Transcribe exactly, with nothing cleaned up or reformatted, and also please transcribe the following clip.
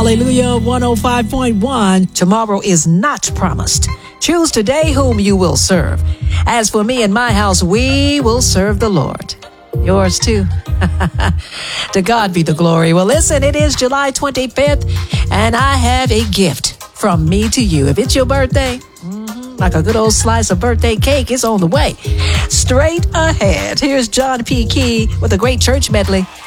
Hallelujah, one oh five point one. Tomorrow is not promised. Choose today whom you will serve. As for me and my house, we will serve the Lord. Yours too. To God be the glory. Well, listen, it is July twenty-fifth, and I have a gift from me to you. If it's your birthday, mm-hmm, like a good old slice of birthday cake, it's on the way. Straight ahead. Here's John P. Key with a great church medley.